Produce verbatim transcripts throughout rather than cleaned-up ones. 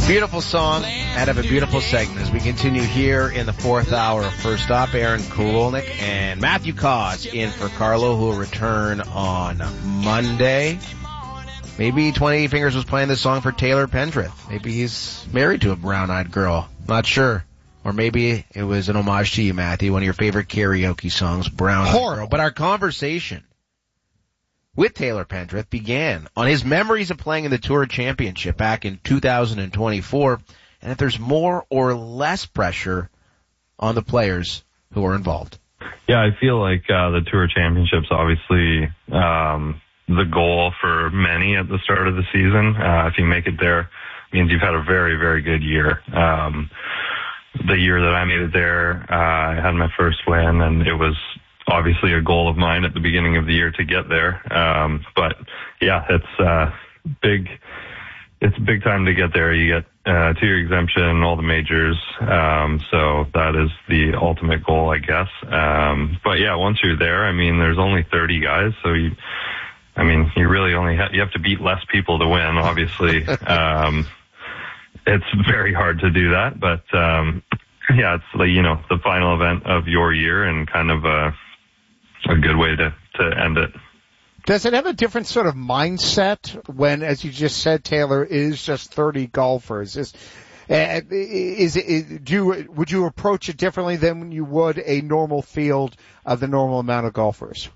Beautiful song out of a beautiful segment as we continue here in the fourth hour of First Up. Aaron Korolnik and Matthew Cause in for Carlo, who will return on Monday. Maybe twenty Fingers was playing this song for Taylor Pendrith. Maybe he's married to a brown-eyed girl. Not sure. Or maybe it was an homage to you, Matthew, one of your favorite karaoke songs, Brown-Eyed Girl. But our conversation with Taylor Pendrith began on his memories of playing in the Tour Championship back in two thousand twenty-four, and if there's more or less pressure on the players who are involved. Yeah, I feel like uh, the Tour Championship's obviously um, the goal for many at the start of the season. Uh, if you make it there, it means you've had a very, very good year. Um, the year that I made it there, uh, I had my first win, and it was obviously a goal of mine at the beginning of the year to get there. Um, but yeah, it's, uh, big, it's a big time to get there. You get, uh, two-year exemption, all the majors. Um, so that is the ultimate goal, I guess. Um, but yeah, once you're there, I mean, there's only thirty guys. So you, I mean, you really only have, you have to beat less people to win, obviously. um, it's very hard to do that, but, um, yeah, it's like, you know, the final event of your year and kind of, uh, a good way to, to end it. Does it have a different sort of mindset when, as you just said, Taylor, it is just thirty golfers? Is, uh, is, is do you, would you approach it differently than you would a normal field of the normal amount of golfers?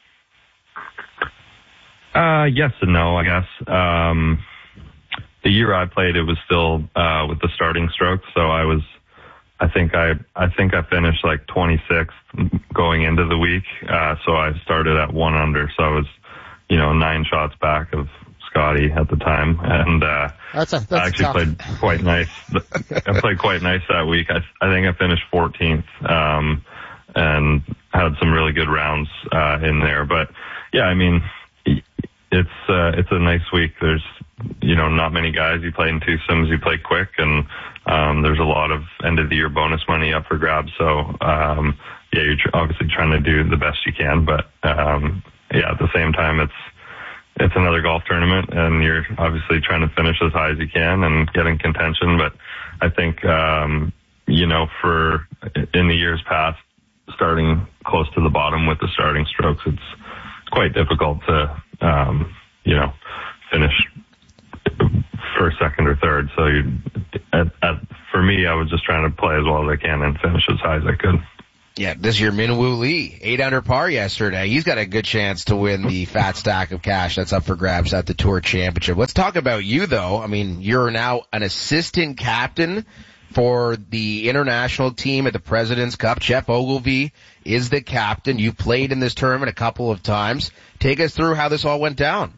Uh, yes and no, I guess. Um, the year I played, it was still, uh, with the starting strokes. So I was, I think I, I think I finished like twenty-sixth going into the week. Uh, so I started at one under. So I was, you know, nine shots back of Scotty at the time. And, uh, that's a, that's I actually tough. played quite nice. I played quite nice that week. I, I think I finished fourteenth, um, and had some really good rounds, uh, in there. But yeah, I mean, it's, uh, it's a nice week. There's, you know, not many guys. You play in twosomes, you play quick, and, um, there's a lot of end of the year bonus money up for grabs. So, um, yeah, you're tr- obviously trying to do the best you can, but, um, yeah, at the same time, it's, it's another golf tournament, and you're obviously trying to finish as high as you can and get in contention. But I think, um, you know, for in the years past, starting close to the bottom with the starting strokes, it's quite difficult to, um, you know, finish first, second, or third. So you, at, at, for me, I was just trying to play as well as I can and finish as high as I could. Yeah, this year, Minwoo Lee, eight under par yesterday. He's got a good chance to win the fat stack of cash that's up for grabs at the Tour Championship. Let's talk about you, though. I mean, you're now an assistant captain for the international team at the President's Cup. Jeff Ogilvy is the captain. You played in this tournament a couple of times. Take us through how this all went down.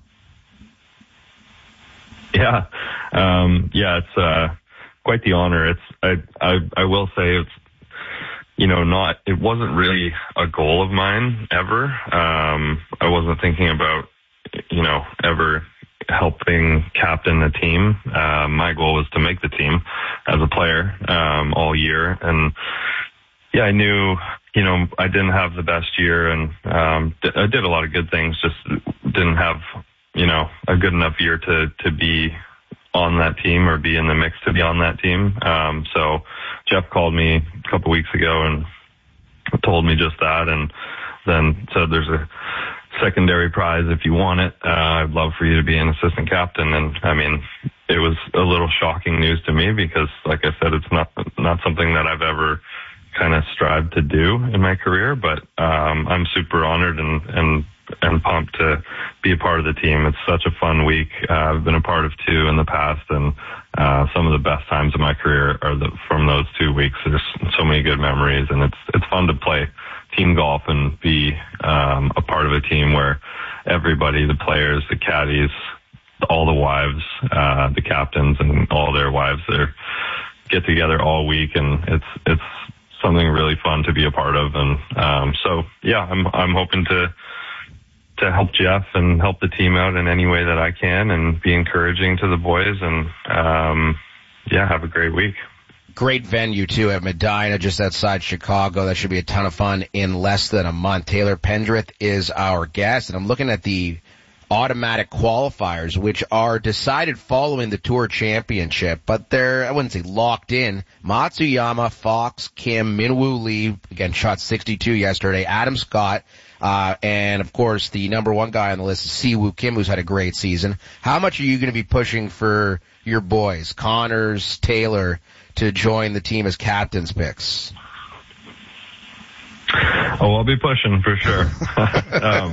Yeah, um, yeah, it's uh, quite the honor. It's I, I, I will say it's, you know, not, it wasn't really a goal of mine ever. Um, I wasn't thinking about, you know, ever helping captain the team. Uh, my goal was to make the team as a player, um, all year. And yeah, I knew, you know, I didn't have the best year, and, um, I did a lot of good things, just didn't have, you know, a good enough year to, to be on that team or be in the mix to be on that team. Um, so Jeff called me a couple weeks ago and told me just that, and then said there's a secondary prize if you want it. Uh, I'd love for you to be an assistant captain. And I mean, it was a little shocking news to me because, like I said, it's not, not something that I've ever kind of strived to do in my career, but, um, I'm super honored and, and, and pumped to be a part of the team. It's such a fun week. Uh, I've been a part of two in the past, and, uh, some of the best times of my career are the, from those two weeks. There's so many good memories, and it's, it's fun to play team golf and be, um, a part of a team where everybody, the players, the caddies, all the wives, uh, the captains and all their wives, they get together all week, and it's, it's something really fun to be a part of. And, um, so yeah, I'm, I'm hoping to, to help Jeff and help the team out in any way that I can and be encouraging to the boys, and, um, yeah, have a great week. Great venue, too, at Medina, just outside Chicago. That should be a ton of fun in less than a month. Taylor Pendrith is our guest, and I'm looking at the automatic qualifiers, which are decided following the Tour Championship, but they're, I wouldn't say locked in. Matsuyama, Fox, Kim, Minwoo Lee, again, shot sixty-two yesterday, Adam Scott, uh, and of course the number one guy on the list is Siwoo Kim, who's had a great season. How much are you going to be pushing for your boys, Connors, Taylor, to join the team as captain's picks? Oh, I'll be pushing for sure. um,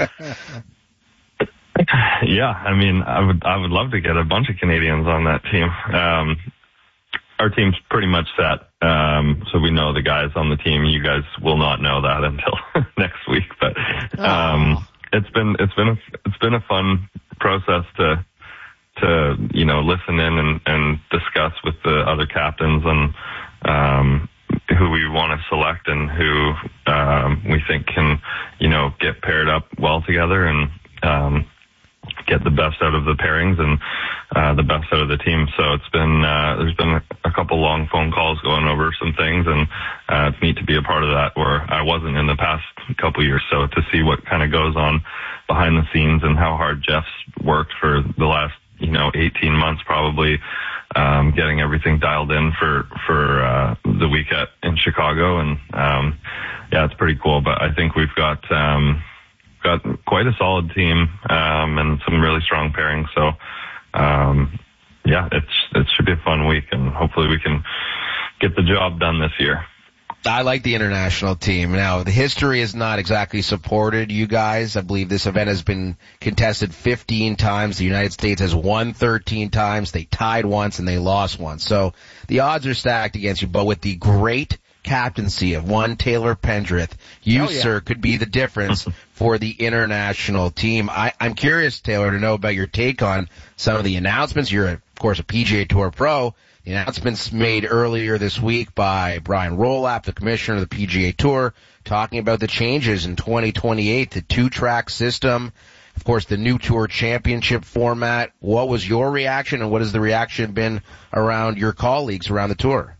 yeah, I mean, I would I would love to get a bunch of Canadians on that team. Um, our team's pretty much set, um, so we know the guys on the team. You guys will not know that until next week, but um, oh. it's been it's been a, it's been a fun process to to you know listen in and, and discuss with the other captains and. Um, who we want to select and who um, we think can, you know, get paired up well together and um, get the best out of the pairings and uh, the best out of the team. So it's been uh, there's been a couple long phone calls going over some things, and uh, it's neat to be a part of that where I wasn't in the past couple years. So to see what kind of goes on behind the scenes and how hard Jeff's worked for the last, you know, eighteen months probably. Um, getting everything dialed in for, for, uh, the week at, in Chicago. And, um, yeah, it's pretty cool, but I think we've got, um, got quite a solid team, um, and some really strong pairings. So, um, yeah, it's, it should be a fun week and hopefully we can get the job done this year. I like the international team. Now, the history is not exactly supported you guys. I believe this event has been contested fifteen times. The United States has won thirteen times. They tied once and they lost once. So the odds are stacked against you. But with the great captaincy of one Taylor Pendrith, you, oh, yeah. sir, could be the difference for the international team. I, I'm curious, Taylor, to know about your take on some of the announcements. You're, of course, a P G A Tour pro. The announcements made earlier this week by Brian Rolapp, the commissioner of the P G A Tour, talking about the changes in twenty twenty-eight, the two-track system, of course, the new Tour Championship format. What was your reaction, and what has the reaction been around your colleagues around the Tour?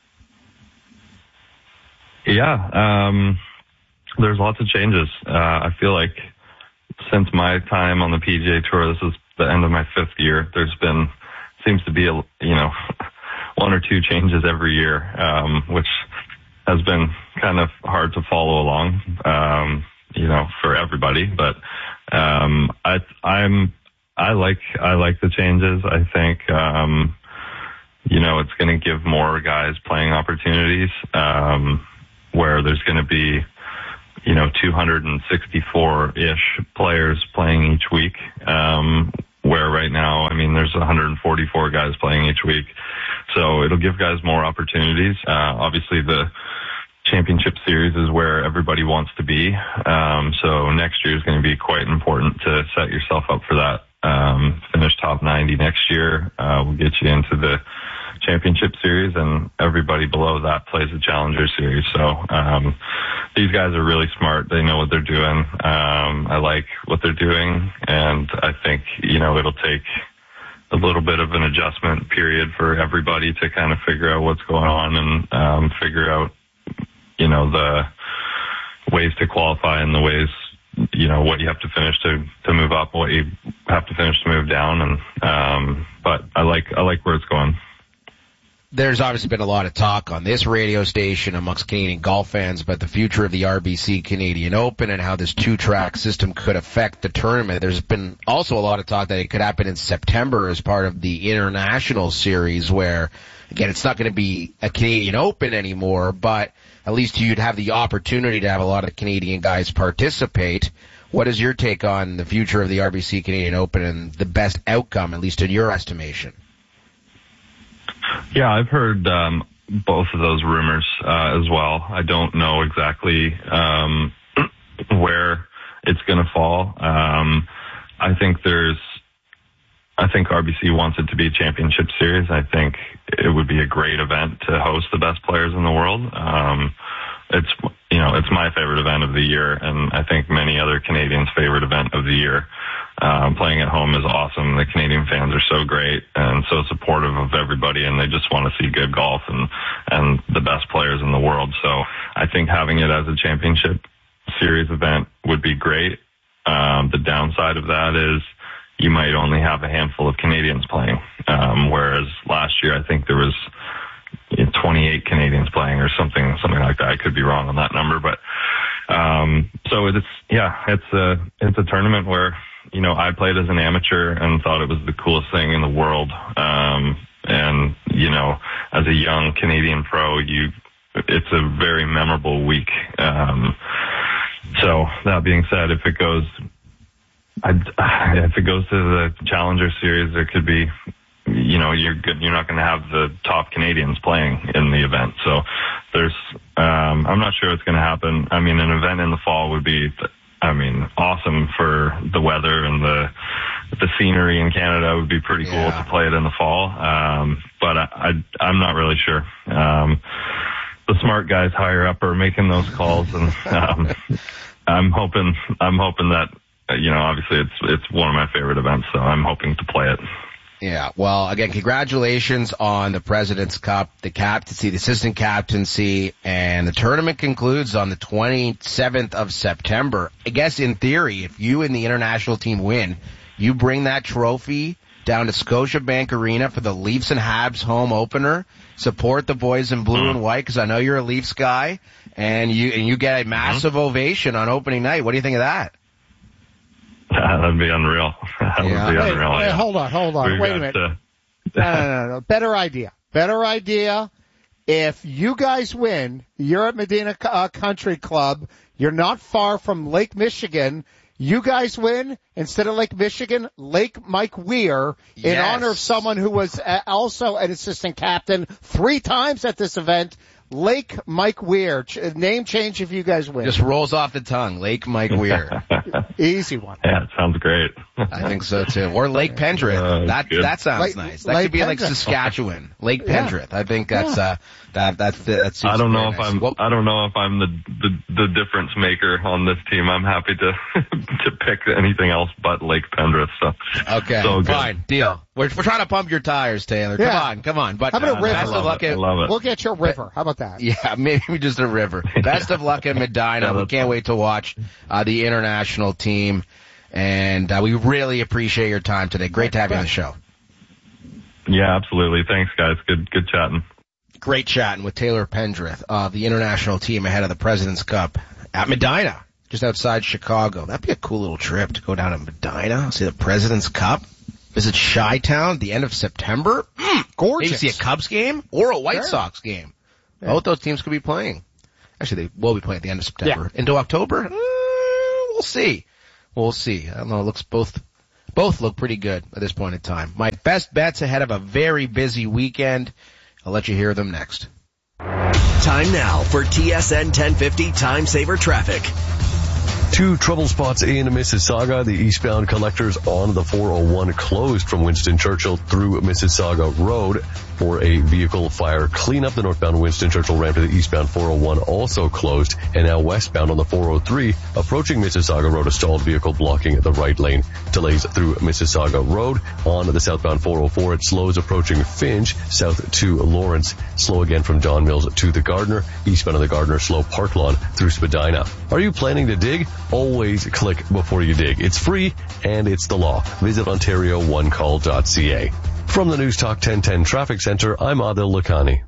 Yeah, um, there's lots of changes. Uh, I feel like since my time on the P G A Tour, this is the end of my fifth year, there's been, seems to be, a, you know, one or two changes every year, um, which has been kind of hard to follow along, um, you know, for everybody. But um, I, I'm, I like, I like the changes. I think, um, you know, it's going to give more guys playing opportunities, um, where there's going to be, you know, two hundred sixty-four-ish players playing each week. Um, where right now, I mean, there's one hundred forty-four guys playing each week. So it'll give guys more opportunities. Uh, obviously the championship series is where everybody wants to be. Um, so next year is going to be quite important to set yourself up for that. Um, finish top ninety next year. Uh, we'll get you into the championship series, and everybody below that plays the Challenger series. So, um, these guys are really smart. They know what they're doing. Um, I like what they're doing, and I think, you know, it'll take a little bit of an adjustment period for everybody to kind of figure out what's going on and, um, figure out, you know, the ways to qualify and the ways, you know, what you have to finish to, to move up, what you have to finish to move down. And, um, but I like, I like where it's going. There's obviously been a lot of talk on this radio station amongst Canadian golf fans about the future of the R B C Canadian Open and how this two-track system could affect the tournament. There's been also a lot of talk that it could happen in September as part of the international series where, again, it's not going to be a Canadian Open anymore, but at least you'd have the opportunity to have a lot of Canadian guys participate. What is your take on the future of the R B C Canadian Open and the best outcome, at least in your estimation? Yeah, I've heard um, both of those rumors uh, as well. I don't know exactly um, where it's going to fall. Um, I think there's, I think R B C wants it to be a championship series. I think it would be a great event to host the best players in the world. Um, it's, you know, it's my favorite event of the year, and I think many other Canadians' favorite event of the year. Um, playing at home is awesome. The Canadian fans are so great and so supportive of everybody, and they just want to see good golf and, and the best players in the world. So I think having it as a championship series event would be great. Um, the downside of that is you might only have a handful of Canadians playing, um, whereas last year I think there was twenty-eight Canadians playing or something, something like that. I could be wrong on that number, but um, so it's yeah, it's a it's a tournament where you know I played as an amateur and thought it was the coolest thing in the world, um, and you know as a young Canadian pro, you it's a very memorable week. Um, so that being said, if it goes. I'd, if it goes to the Challenger Series, there could be, you know, you're good, you're not going to have the top Canadians playing in the event. So there's, um, I'm not sure it's going to happen. I mean, an event in the fall would be, I mean, awesome for the weather and the the scenery in Canada. It would be pretty yeah. cool to play it in the fall. Um, but I, I, I'm not really sure. Um, the smart guys higher up are making those calls, and um, I'm hoping, I'm hoping that. You know, obviously it's it's one of my favorite events, so I'm hoping to play it. Yeah, well, again, congratulations on the President's Cup, the captaincy, the assistant captaincy, and the tournament concludes on the twenty-seventh of September. I guess in theory, if you and the international team win, you bring that trophy down to Scotiabank Arena for the Leafs and Habs home opener. Support the boys in blue mm-hmm. and white, because I know you're a Leafs guy, and you and you get a massive mm-hmm. ovation on opening night. What do you think of that? That'd be unreal. That yeah. would be wait, unreal. Wait, yeah. hold on, hold on. We've wait a minute. To... no, no, no, no. Better idea. Better idea. If you guys win, you're at Medina uh, Country Club. You're not far from Lake Michigan. You guys win, instead of Lake Michigan, Lake Mike Weir, in yes. honor of someone who was also an assistant captain three times at this event. Lake Mike Weir. Ch- name change if you guys win. Just rolls off the tongue. Lake Mike Weir. Easy one. Yeah, it sounds great. I think so too. Or Lake Pendrith. Uh, that good. that sounds Lake, nice. That Lake could be Pendrith. like Saskatchewan. Lake Pendrith. Yeah. I think that's yeah. uh that that's that's. I don't know if nice. I'm. Well, I don't know if I'm the, the the difference maker on this team. I'm happy to to pick anything else but Lake Pendrith. So okay, so fine, deal. We're we're trying to pump your tires, Taylor. Come yeah. on, come on. But how about a river? Best of luck I at, love it. We'll get you a river. How about that? Yeah, maybe just a river. Best of luck at Medina. Yeah, we can't wait to watch uh, the international team, and uh, we really appreciate your time today. Great to have you on the show. Yeah, absolutely. Thanks, guys. Good good chatting. Great chatting with Taylor Pendrith of the international team ahead of the President's Cup at Medina, just outside Chicago. That'd be a cool little trip to go down to Medina, see the President's Cup, visit Chi-Town at the end of September. Mm, Gorgeous. Maybe see a Cubs game or a White Sure. Sox game. Yeah. Both those teams could be playing. Actually, they will be playing at the end of September. Yeah. Into October? Uh, we'll see. We'll see. I don't know. It looks both, both look pretty good at this point in time. My best bets ahead of a very busy weekend. I'll let you hear them next. Time now for T S N ten fifty Time Saver Traffic. Two trouble spots in Mississauga. The eastbound collectors on the four oh one closed from Winston Churchill through Mississauga Road for a vehicle fire cleanup. The northbound Winston Churchill ramp to the eastbound four oh one also closed. And now westbound on the four oh three, approaching Mississauga Road, a stalled vehicle blocking the right lane. Delays through Mississauga Road. On the southbound four oh four, it slows approaching Finch, south to Lawrence. Slow again from Don Mills to the Gardner. Eastbound on the Gardner, slow Park Lawn through Spadina. Are you planning to dig? Always click before you dig. It's free and it's the law. Visit ontario one call dot c a. From the News Talk ten ten Traffic Center, I'm Adil Lakhani.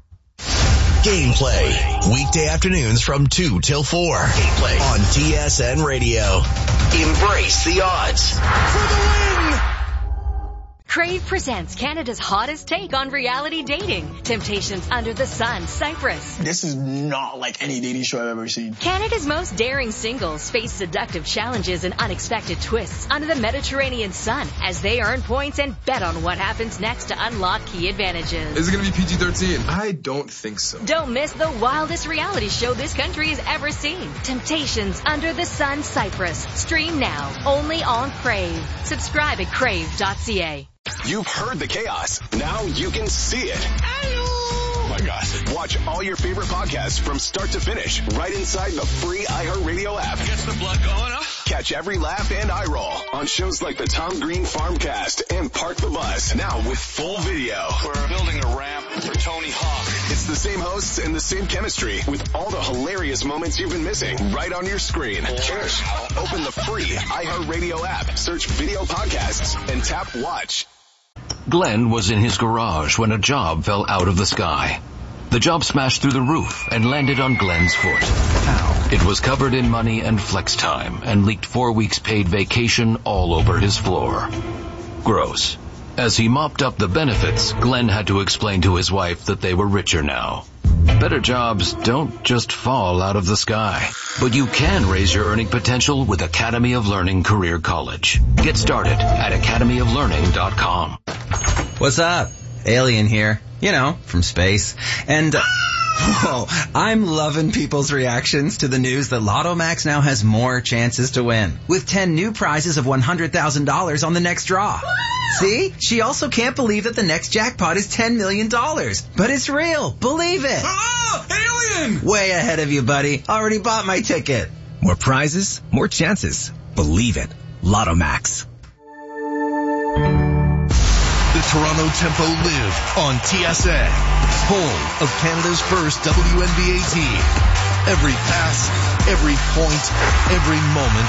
Gameplay. Weekday afternoons from two till four. Gameplay on T S N Radio. Embrace the odds. For the win! Crave presents Canada's hottest take on reality dating. Temptations Under the Sun, Cyprus. This is not like any dating show I've ever seen. Canada's most daring singles face seductive challenges and unexpected twists under the Mediterranean sun as they earn points and bet on what happens next to unlock key advantages. Is it going to be P G thirteen? I don't think so. Don't miss the wildest reality show this country has ever seen. Temptations Under the Sun, Cyprus. Stream now, only on Crave. Subscribe at crave dot c a. You've heard the chaos. Now you can see it. Oh my gosh. Watch all your favorite podcasts from start to finish right inside the free iHeartRadio app. Gets the blood going, huh? Catch every laugh and eye roll on shows like the Tom Green Farmcast and Park the Bus. Now with full video. We're building a ramp for Tony Hawk. It's the same hosts and the same chemistry with all the hilarious moments you've been missing right on your screen. Cheers. Open the free iHeartRadio app, search video podcasts, and tap watch. Glenn was in his garage when a job fell out of the sky. The job smashed through the roof and landed on Glenn's foot. How? It was covered in money and flex time and leaked four weeks paid vacation all over his floor. Gross. As he mopped up the benefits, Glenn had to explain to his wife that they were richer now. Better jobs don't just fall out of the sky, but you can raise your earning potential with Academy of Learning Career College. Get started at academy of learning dot com. What's up? Alien here. You know, from space. And, uh, whoa, I'm loving people's reactions to the news that Lotto Max now has more chances to win, with ten new prizes of one hundred thousand dollars on the next draw. See? She also can't believe that the next jackpot is ten million dollars. But it's real. Believe it. Oh, alien! Way ahead of you, buddy. Already bought my ticket. More prizes, more chances. Believe it. Lotto Max. The Toronto Tempo live on T S N, home of Canada's first W N B A team. Every pass, every point, every moment,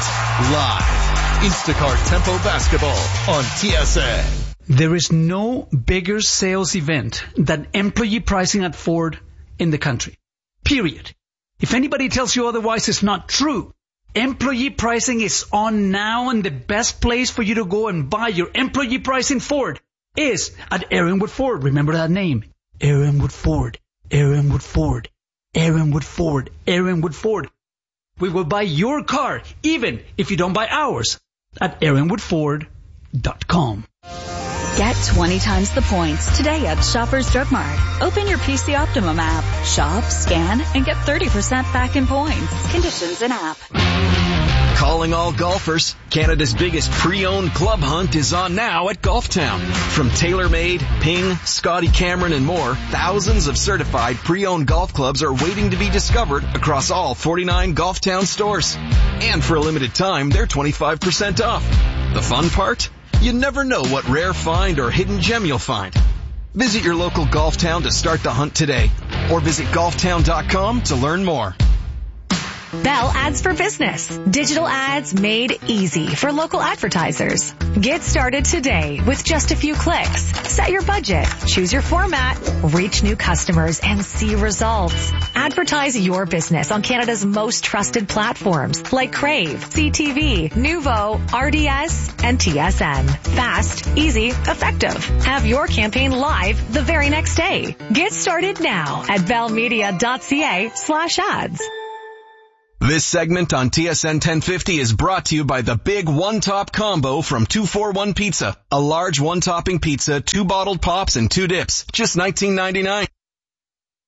live. Instacart Tempo Basketball on T S N. There is no bigger sales event than employee pricing at Ford in the country. Period. If anybody tells you otherwise, it's not true. Employee pricing is on now, and the best place for you to go and buy your employee pricing Ford is at Aaronwood Ford. Remember that name. Aaronwood Ford. Aaronwood Ford. Aaronwood Ford. Aaronwood Ford. We will buy your car, even if you don't buy ours, at aaronwood ford dot com. Get twenty times the points today at Shoppers Drug Mart. Open your P C Optimum app. Shop, scan, and get thirty percent back in points. Conditions in app. Calling all golfers, Canada's biggest pre-owned club hunt is on now at Golf Town. From TaylorMade, Ping, Scotty Cameron, and more, thousands of certified pre-owned golf clubs are waiting to be discovered across all forty-nine Golf Town stores. And for a limited time, they're twenty-five percent off. The fun part? You never know what rare find or hidden gem you'll find. Visit your local Golf Town to start the hunt today, or visit golf town dot com to learn more. Bell Ads for Business. Digital ads made easy for local advertisers. Get started today with just a few clicks. Set your budget, choose your format, reach new customers, and see results. Advertise your business on Canada's most trusted platforms like Crave, C T V, Nuvo, R D S, and T S N. Fast, easy, effective. Have your campaign live the very next day. Get started now at bellmedia.ca slash ads. This segment on T S N ten fifty is brought to you by the Big One Top Combo from two forty-one Pizza. A large one-topping pizza, two bottled pops, and two dips. Just nineteen ninety-nine.